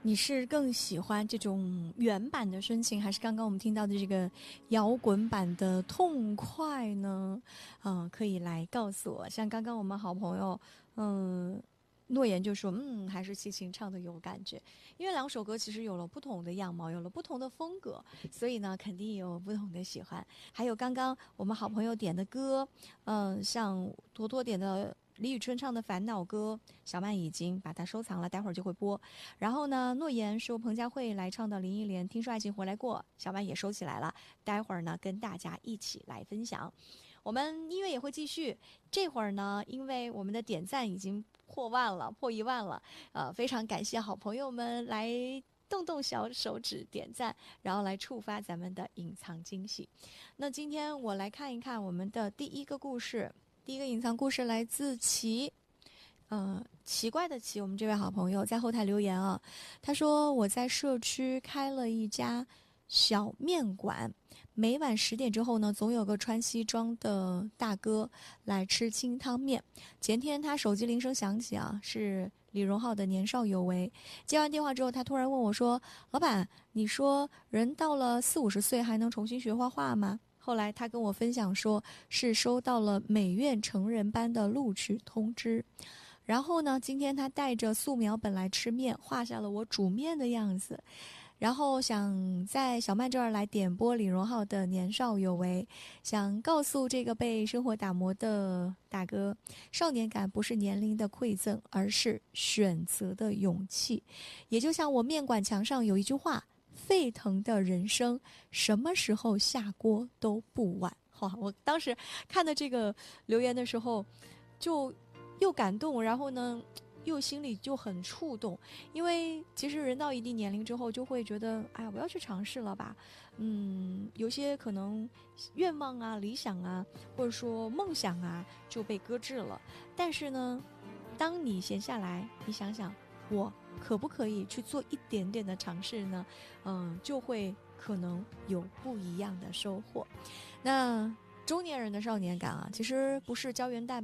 你是更喜欢这种原版的深情，还是刚刚我们听到的这个摇滚版的痛快呢？可以来告诉我。像刚刚我们好朋友，诺言就说，还是齐秦唱的有感觉，因为两首歌其实有了不同的样貌，有了不同的风格，所以呢，肯定有不同的喜欢。还有刚刚我们好朋友点的歌，像坨坨点的李宇春唱的《烦恼歌》，小曼已经把它收藏了，待会儿就会播。然后呢，诺言是由彭佳慧来唱的林忆莲《听说爱情回来过》，小曼也收起来了，待会儿呢跟大家一起来分享。我们音乐也会继续，这会儿呢，因为我们的点赞已经破万了，破1万了，非常感谢好朋友们来动动小手指点赞，然后来触发咱们的隐藏惊喜。那今天我来看一看我们的第一个故事，第一个隐藏故事来自奇。奇怪的奇，我们这位好朋友在后台留言啊，他说我在社区开了一家小面馆，每晚10点之后呢，总有个穿西装的大哥来吃清汤面。前天他手机铃声响起啊，是李荣浩的《年少有为》。接完电话之后，他突然问我说：老板，你说人到了40-50岁还能重新学画画吗？后来他跟我分享说，是收到了美院成人班的录取通知。然后呢，今天他带着素描本来吃面，画下了我煮面的样子。然后想在小曼这儿来点播李荣浩的《年少有为》，想告诉这个被生活打磨的大哥，少年感不是年龄的馈赠，而是选择的勇气。也就像我面馆墙上有一句话：沸腾的人生，什么时候下锅都不晚。哇！我当时看到这个留言的时候，就又感动，然后呢，又心里就很触动，因为其实人到一定年龄之后，就会觉得，哎呀，我要去尝试了吧，有些可能愿望啊、理想啊，或者说梦想啊，就被搁置了。但是呢，当你闲下来，你想想，我可不可以去做一点点的尝试呢？就会可能有不一样的收获。那中年人的少年感啊，其实不是胶原蛋白